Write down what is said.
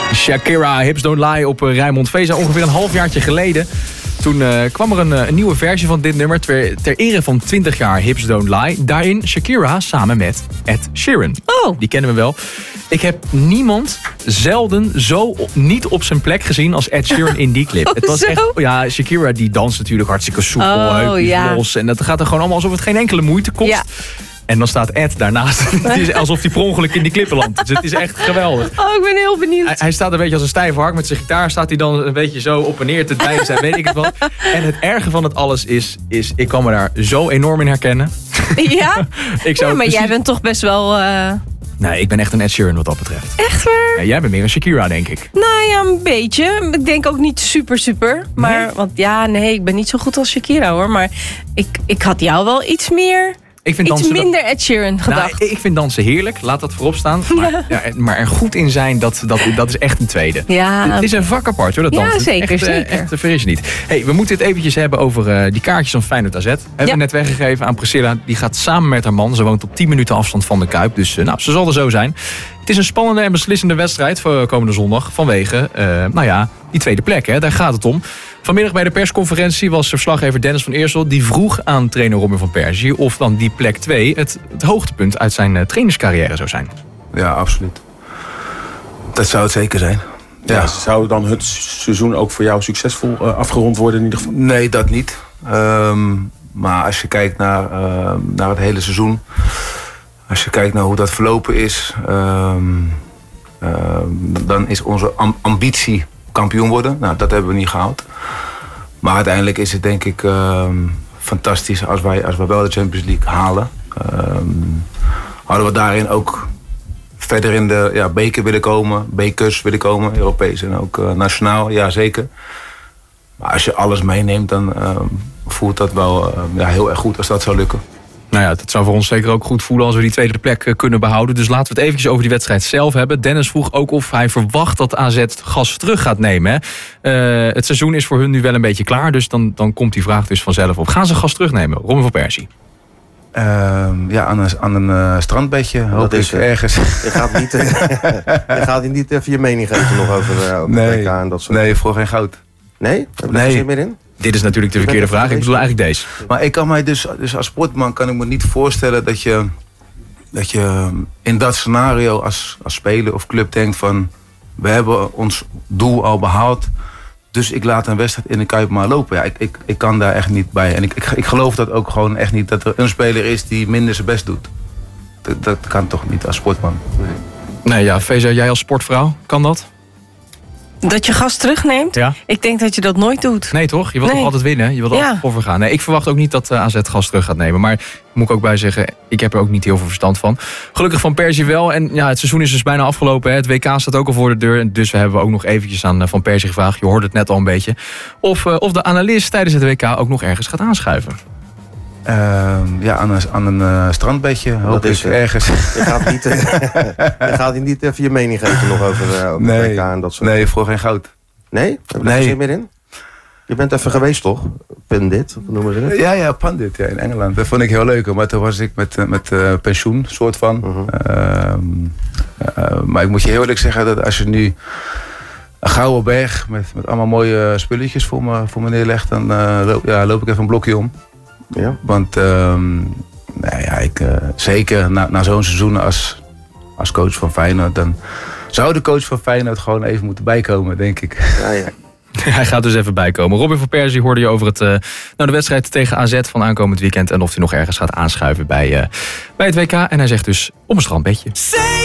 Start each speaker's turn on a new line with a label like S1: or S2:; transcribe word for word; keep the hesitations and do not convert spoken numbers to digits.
S1: Shakira, Hips Don't Lie op uh, Rijnmond Veza. Ongeveer een halfjaartje geleden. Toen uh, kwam er een, uh, een nieuwe versie van dit nummer. Ter, ter ere van twintig jaar Hips Don't Lie. Daarin Shakira samen met Ed Sheeran.
S2: Oh.
S1: Die kennen we wel. Ik heb niemand zelden zo op, niet op zijn plek gezien als Ed Sheeran in die clip.
S2: Oh,
S1: het was
S2: zo?
S1: echt, ja, Shakira die danst natuurlijk hartstikke soepel.
S2: Oh,
S1: heupjes
S2: ja.
S1: los. En dat gaat er gewoon allemaal alsof het geen enkele moeite kost.
S2: Ja.
S1: En dan staat Ed daarnaast. Het is alsof hij per ongeluk in die klippen landt. Dus het is echt geweldig.
S2: Oh, ik ben heel benieuwd.
S1: Hij, hij staat een beetje als een stijve hark. Met zijn gitaar staat hij dan een beetje zo op en neer te dansen. Weet ik het wat. En het erge van het alles is, is ik kan me daar zo enorm in herkennen.
S2: Ja?
S1: ik zou
S2: Ja, maar
S1: precies...
S2: jij bent toch best wel... Uh...
S1: Nee, ik ben echt een Ed Sheeran wat dat betreft.
S2: Echt waar?
S1: Ja, jij bent meer een Shakira, denk ik.
S2: Nou ja, een beetje. Ik denk ook niet super, super. Maar,
S1: Nee?
S2: want ja, nee, ik ben niet zo goed als Shakira, hoor. Maar ik, ik had jou wel iets meer...
S1: Ik vind
S2: Iets
S1: dansen
S2: minder Ed Sheeran gedacht.
S1: Nou, ik vind dansen heerlijk, laat dat voorop staan. Maar, ja. Ja, maar er goed in zijn, dat, dat, dat is echt een tweede.
S2: Ja.
S1: Het is een vak apart hoor, dat
S2: Ja,
S1: dansen.
S2: zeker,
S1: echt,
S2: zeker.
S1: Echt, vergis je niet. Hey, we moeten het eventjes hebben over uh, die kaartjes van Feyenoord A Z. Hebben
S2: Ja.
S1: we net weggegeven aan Priscilla. Die gaat samen met haar man. Ze woont op tien minuten afstand van de Kuip. Dus uh, nou, ze zal er zo zijn. Het is een spannende en beslissende wedstrijd voor komende zondag. Vanwege, uh, nou ja, die tweede plek. Hè, daar gaat het om. Vanmiddag bij de persconferentie was verslaggever Dennis van Eersel... die vroeg aan trainer Robin van Persie... of dan die plek twee het, het hoogtepunt uit zijn uh, trainerscarrière zou zijn.
S3: Ja, absoluut. Dat zou het zeker zijn.
S4: Ja.
S3: Ja.
S4: Zou dan het seizoen ook voor jou succesvol uh, afgerond worden in ieder geval?
S3: Nee, dat niet. Um, maar als je kijkt naar, uh, naar het hele seizoen... als je kijkt naar hoe dat verlopen is... Um, um, dan is onze am- ambitie kampioen worden. Nou, dat hebben we niet gehaald. Maar uiteindelijk is het denk ik um, fantastisch als wij, als wij wel de Champions League halen. Um, hadden we daarin ook verder in de ja, beker willen komen, bekers willen komen, Europees en ook uh, nationaal, ja zeker. Maar als je alles meeneemt, dan um, voelt dat wel uh, ja, heel erg goed als dat zou lukken.
S1: Nou ja, het zou voor ons zeker ook goed voelen als we die tweede plek uh, kunnen behouden. Dus laten we het eventjes over die wedstrijd zelf hebben. Dennis vroeg ook of hij verwacht dat A Z gas terug gaat nemen. Hè. Uh, het seizoen is voor hun nu wel een beetje klaar, dus dan, dan komt die vraag dus vanzelf op. Gaan ze gas terugnemen? Robin van Persie.
S3: Uh, ja, aan een, aan een uh, strandbedje, hoop
S5: is,
S3: ik,
S5: uh,
S3: ergens.
S5: Je gaat niet, uh, je gaat niet even je mening geven nog over, uh, over
S3: Nee,
S5: W K en dat soort.
S3: nee, voor geen goud.
S5: Nee? Heb je
S3: Nee.
S5: er zin meer in?
S1: Dit is natuurlijk de
S5: Je bent
S1: verkeerde
S5: even
S1: vraag. Ik bedoel eigenlijk deze.
S3: Maar ik kan mij dus, dus als sportman kan ik me niet voorstellen dat je, dat je in dat scenario als, als speler of club denkt van... we hebben ons doel al behaald, dus ik laat een wedstrijd in de Kuip maar lopen. Ja, ik, ik, ik kan daar echt niet bij. En ik, ik, ik geloof dat ook gewoon echt niet, dat er een speler is die minder zijn best doet. Dat, dat kan toch niet als sportman.
S5: Nee.
S1: Nee, ja, Feza, jij als sportvrouw, kan dat?
S2: Dat je gas terugneemt?
S1: Ja.
S2: Ik denk dat je dat nooit doet.
S1: Nee toch? Je wilt
S2: Nee.
S1: toch altijd winnen? Je wilt
S2: Ja.
S1: altijd overgaan. Nee, ik verwacht ook niet dat uh, A Z gas terug gaat nemen. Maar moet ik ook bij zeggen, ik heb er ook niet heel veel verstand van. Gelukkig van Persie wel. En ja, het seizoen is dus bijna afgelopen. Hè. Het W K staat ook al voor de deur. En dus hebben we ook nog eventjes aan uh, Van Persie gevraagd. Je hoorde het net al een beetje. Of, uh, of de analist tijdens het W K ook nog ergens gaat aanschuiven.
S3: Uh, ja, aan een, aan een uh, strandbedje, hoop
S5: is,
S3: ik,
S5: uh,
S3: ergens.
S5: Je gaat niet, uh, je gaat niet even je mening geven nog over, uh, over
S3: Nee.
S5: W K en dat soort.
S3: Nee, voor geen goud.
S5: Nee? Heb je er
S3: Nee.
S5: geen zin meer in? Je bent even geweest, toch? Pundit, hoe noemen ze het?
S3: Ja, ja, Pandit, ja, in Engeland. Dat vond ik heel leuk, maar toen was ik met, uh, met uh, pensioen, soort van.
S5: Uh-huh.
S3: Uh, uh, maar ik moet je heel eerlijk zeggen dat als je nu een gouden berg met, met allemaal mooie spulletjes voor me, voor me neerlegt, dan uh, loop, ja, loop ik even een blokje om.
S5: Ja.
S3: Want uh, nou ja, ik, uh, zeker na, na zo'n seizoen als, als coach van Feyenoord, dan zou de coach van Feyenoord gewoon even moeten bijkomen, denk ik.
S5: Ja, ja.
S1: Hij gaat dus even bijkomen. Robin van Persie hoorde je over het, uh, nou, de wedstrijd tegen A Z van aankomend weekend. En of hij nog ergens gaat aanschuiven bij, uh, bij het W K. En hij zegt dus op een strandbedje.